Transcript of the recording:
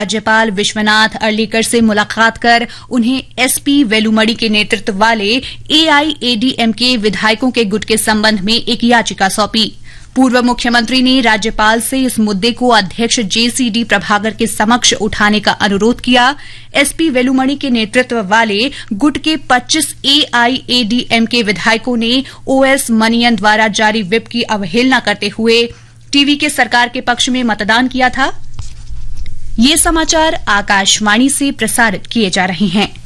राज्यपाल विश्वनाथ अर्लेकर से मुलाकात कर उन्हें एसपी वेलुमणि के नेतृत्व वाले एआईएडीएमके विधायकों के गुट के संबंध में एक याचिका सौंपी। पूर्व मुख्यमंत्री ने राज्यपाल से इस मुद्दे को अध्यक्ष जेसीडी प्रभाकर के समक्ष उठाने का अनुरोध किया। एसपी वेलुमणि के नेतृत्व वाले गुट के 25 एआईएडीएमके विधायकों ने ओएस मनियन द्वारा जारी व्हिप की अवहेलना करते हुए टीवी के सरकार के पक्ष में मतदान किया था। ये समाचार आकाशवाणी से प्रसारित किए जा रहे हैं।